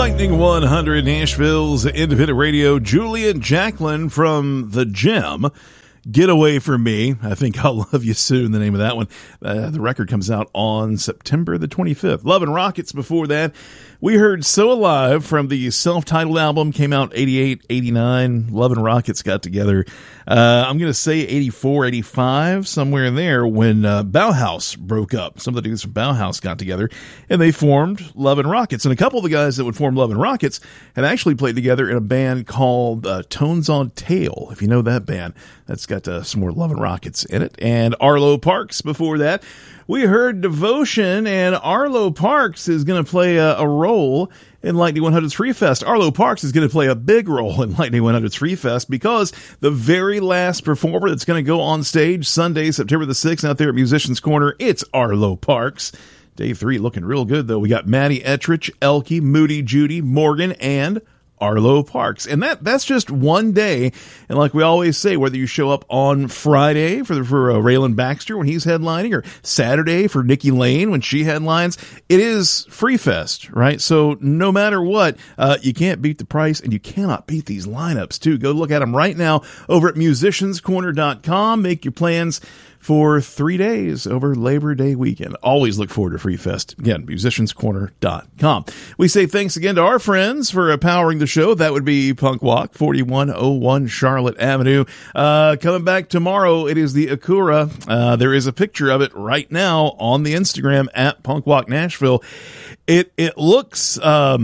Lightning 100, Nashville's independent radio. Julian Jacqueline from The Gem. Get Away From Me. I think I'll Love You Soon, the name of that one. The record comes out on September the 25th. Love and Rockets before that. We heard So Alive from the self-titled album, came out 88, 89. Love and Rockets got together. I'm going to say 84, 85, somewhere in there when Bauhaus broke up. Some of the dudes from Bauhaus got together and they formed Love and Rockets. And a couple of the guys that would form Love and Rockets had actually played together in a band called Tones on Tail, if you know that band. That's got some more Love and Rockets in it. And Arlo Parks before that. We heard Devotion, and Arlo Parks is going to play a role in Lightning 100's Free Fest. Arlo Parks is going to play a big role in Lightning 100's Free Fest because the very last performer that's going to go on stage Sunday, September the 6th, out there at Musicians Corner, it's Arlo Parks. Day 3 looking real good, though. We got Maddie Ettrich, Elke, Moody, Judy, Morgan, and Arlo Parks. And that's just one day. And like we always say, whether you show up on Friday for Raylan Baxter when he's headlining, or Saturday for Nikki Lane when she headlines, it is Free Fest, right? So no matter what, you can't beat the price, and you cannot beat these lineups too. Go look at them right now over at musicianscorner.com. Make your plans for 3 days over Labor Day weekend. Always look forward to Free Fest. Again, musicianscorner.com. We say thanks again to our friends for powering the show. That would be Punk Walk, 4101 Charlotte Avenue. Coming back tomorrow, it is the Akura. There is a picture of it right now on the Instagram at Punk Walk Nashville. It looks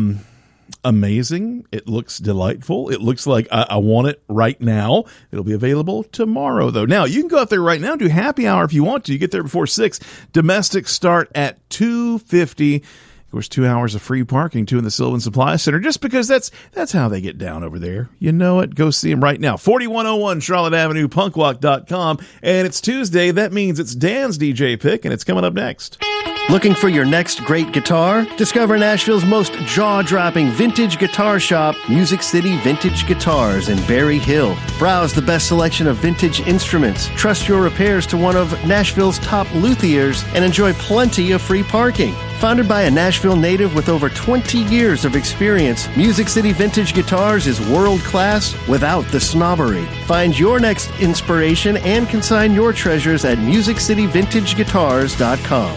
amazing. It looks delightful. It looks like I want it right now. It'll be available tomorrow, though. Now, you can go out there right now and do happy hour if you want to. You get there before 6. Domestics start at $2.50. Of course, 2 hours of free parking, 2 in the Sylvan Supply Center, just because that's how they get down over there. You know it. Go see them right now. 4101 Charlotte Avenue, punkwalk.com. And it's Tuesday. That means it's Dan's DJ pick, and it's coming up next. Looking for your next great guitar? Discover Nashville's most jaw-dropping vintage guitar shop, Music City Vintage Guitars in Berry Hill. Browse the best selection of vintage instruments, trust your repairs to one of Nashville's top luthiers, and enjoy plenty of free parking. Founded by a Nashville native with over 20 years of experience, Music City Vintage Guitars is world-class without the snobbery. Find your next inspiration and consign your treasures at musiccityvintageguitars.com.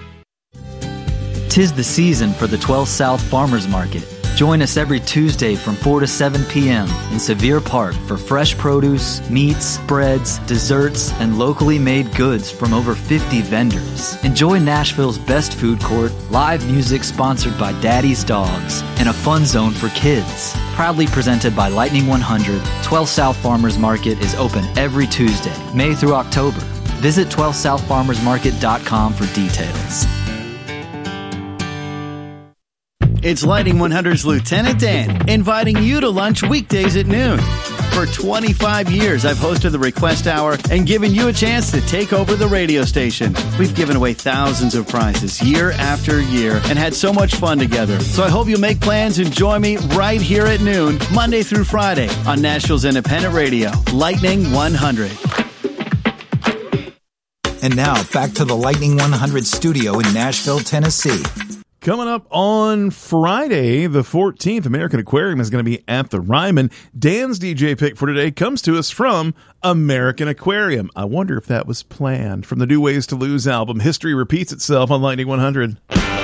'Tis the season for the 12 South Farmers Market. Join us every Tuesday from 4 to 7 p.m. in Sevier Park for fresh produce, meats, breads, desserts, and locally made goods from over 50 vendors. Enjoy Nashville's best food court, live music sponsored by Daddy's Dogs, and a fun zone for kids. Proudly presented by Lightning 100, 12 South Farmers Market is open every Tuesday, May through October. Visit 12southfarmersmarket.com for details. It's Lightning 100's Lieutenant Dan, inviting you to lunch weekdays at noon. For 25 years, I've hosted the Request Hour and given you a chance to take over the radio station. We've given away thousands of prizes year after year and had so much fun together. So I hope you'll make plans and join me right here at noon, Monday through Friday, on Nashville's independent radio, Lightning 100. And now, back to the Lightning 100 studio in Nashville, Tennessee. Coming up on Friday, the 14th, American Aquarium is going to be at the Ryman. Dan's DJ pick for today comes to us from American Aquarium. I wonder if that was planned. From the New Ways to Lose album, history repeats itself on Lightning 100.